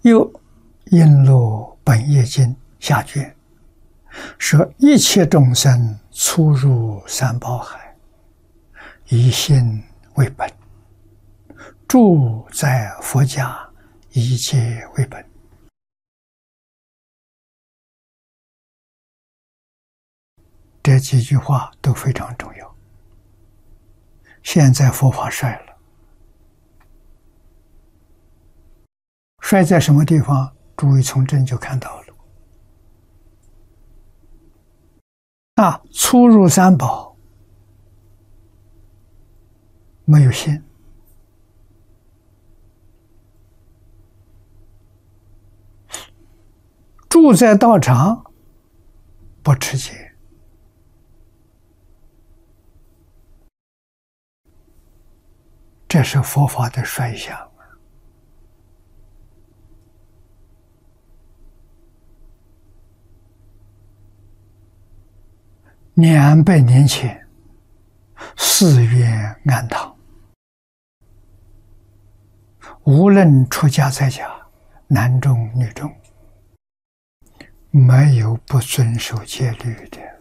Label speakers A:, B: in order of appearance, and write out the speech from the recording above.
A: 又应录本业经下卷，说一切众生初入三宝海，以心为本，住在佛家，一切为本。这几句话都非常重要。现在佛法衰了，衰在什么地方？诸位从这就看到了。初入三宝，没有心，住在道场，不持戒，这是佛法的衰相。200年前，寺院庵堂，无论出家在家，男众女众，没有不遵守戒律的。